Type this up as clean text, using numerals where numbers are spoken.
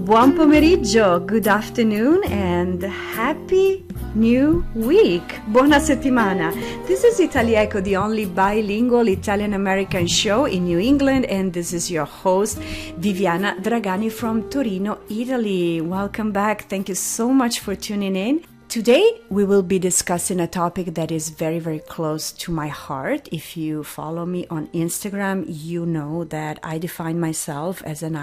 Buon pomeriggio, good afternoon, and happy new week. Buona settimana. This is Italieco, the only bilingual Italian-American show in New England, and this is your host, Viviana Dragani from Torino, Italy. Welcome back. Thank you so much for tuning in. Today, we will be discussing a topic that is very, very close to my heart. If you follow me on Instagram, you know that I define myself as an